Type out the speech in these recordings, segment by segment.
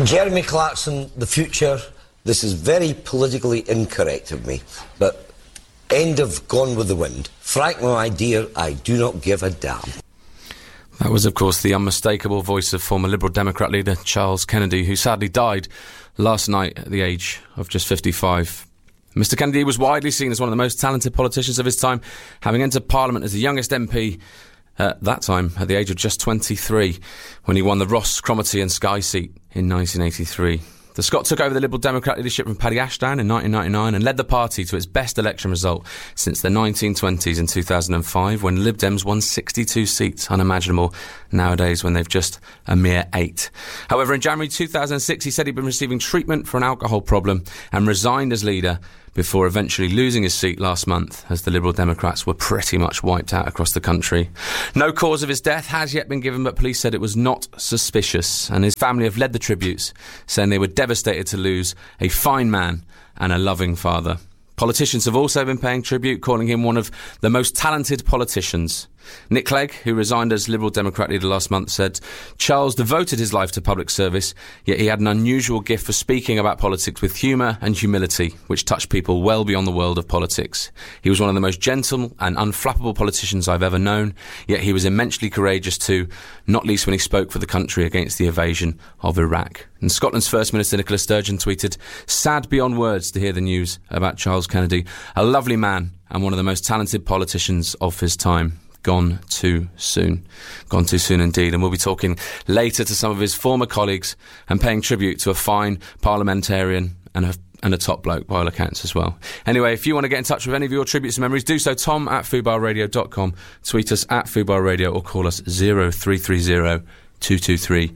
Jeremy Clarkson, the future. This is very politically incorrect of me, but end of Gone with the Wind. Frank, my dear, I do not give a damn. That was, of course, the unmistakable voice of former Liberal Democrat leader Charles Kennedy, who sadly died last night at the age of just 55. Mr Kennedy was widely seen as one of the most talented politicians of his time, having entered Parliament as the youngest MP at that time, at the age of just 23, when he won the Ross, Cromarty and Skye seat in 1983. The Scot took over the Liberal Democrat leadership from Paddy Ashdown in 1999 and led the party to its best election result since the 1920s in 2005, when Lib Dems won 62 seats, unimaginable nowadays when they've just a mere 8. However, in January 2006, he said he'd been receiving treatment for an alcohol problem and resigned as leader before eventually losing his seat last month as the Liberal Democrats were pretty much wiped out across the country. No cause of his death has yet been given, but police said it was not suspicious, and his family have led the tributes, saying they were devastated to lose a fine man and a loving father. Politicians have also been paying tribute, calling him one of the most talented politicians. Nick Clegg, who resigned as Liberal Democrat leader last month, said Charles devoted his life to public service, yet he had an unusual gift for speaking about politics with humour and humility, which touched people well beyond the world of politics. He was one of the most gentle and unflappable politicians I've ever known, yet he was immensely courageous too, not least when he spoke for the country against the invasion of Iraq. And Scotland's First Minister Nicola Sturgeon tweeted, "Sad beyond words to hear the news about Charles Kennedy, a lovely man and one of the most talented politicians of his time. Gone too soon. Gone too soon indeed." And we'll be talking later to some of his former colleagues and paying tribute to a fine parliamentarian and a top bloke by all accounts as well. Anyway, if you want to get in touch with any of your tributes and memories, do so. Tom at fubarradio.com. Tweet us at fubarradio or call us 0330 223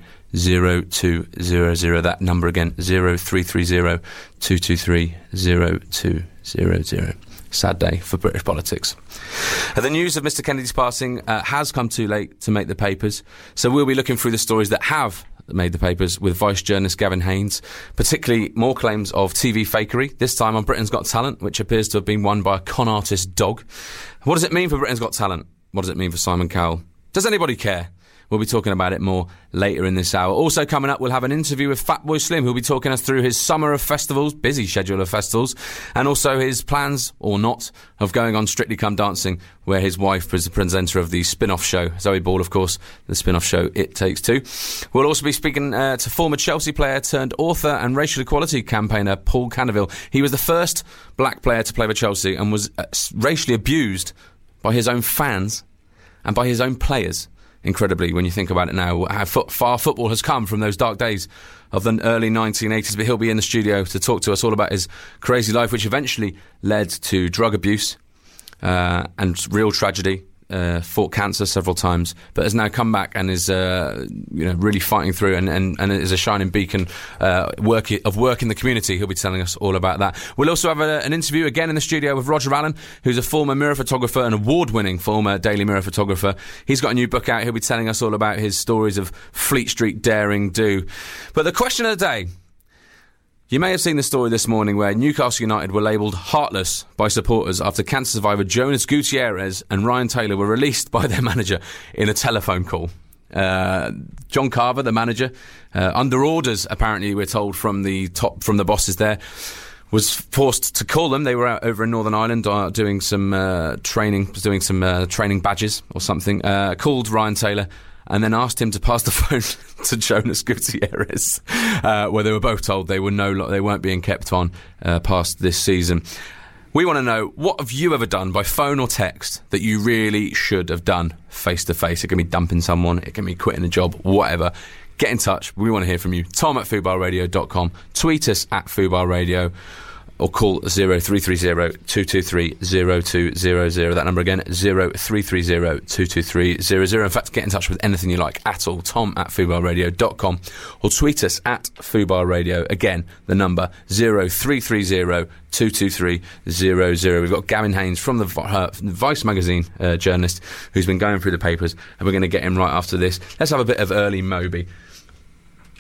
0200. That number again, 0330 223 0200. Sad day for British politics. The news of Mr Kennedy's passing has come too late to make the papers, so we'll be looking through the stories that have made the papers with Vice journalist Gavin Haynes, particularly more claims of TV fakery, this time on Britain's Got Talent, which appears to have been won by a con artist dog. What does it mean for Britain's Got Talent? What does it mean for Simon Cowell? Does anybody care? We'll be talking about it more later in this hour. Also coming up, we'll have an interview with Fatboy Slim, who'll be talking us through his summer of festivals, busy schedule of festivals, and also his plans, or not, of going on Strictly Come Dancing, where his wife is the presenter of the spin-off show. Zoe Ball, of course, the spin-off show It Takes Two. We'll also be speaking to former Chelsea player turned author and racial equality campaigner Paul Canaville. He was the first black player to play for Chelsea and was racially abused by his own fans and by his own players. Incredibly, when you think about it now, how far football has come from those dark days of the early 1980s. But he'll be in the studio to talk to us all about his crazy life, which eventually led to drug abuse and real tragedy. Fought cancer several times, but has now come back and is really fighting through and is a shining beacon of work in the community. He'll be telling us all about that. We'll also have an interview again in the studio with Roger Allen, who's a former Mirror photographer and award-winning former Daily Mirror photographer. He's got a new book out. He'll be telling us all about his stories of Fleet Street daring do. But the question of the day: you may have seen the story this morning where Newcastle United were labelled heartless by supporters after cancer survivor Jonas Gutierrez and Ryan Taylor were released by their manager in a telephone call. John Carver, the manager, under orders, apparently we're told from the bosses there, was forced to call them. They were out over in Northern Ireland doing some training badges or something. Called Ryan Taylor and then asked him to pass the phone to Jonas Gutierrez, where they were both told they weren't being kept on past this season. We want to know, what have you ever done by phone or text that you really should have done face to face? It can be dumping someone, it can be quitting a job, whatever. Get in touch. We want to hear from you. Tom at fubarradio.com. Tweet us at fubarradio. Or call 0330 223 0200. That number again, 0330 223 00. In fact, get in touch with anything you like at all. Tom at fubarradio.com. Or tweet us at fubarradio. Again, the number 0330 223 00. We've got Gavin Haynes from the Vice magazine journalist who's been going through the papers, and we're going to get him right after this. Let's have a bit of early Moby.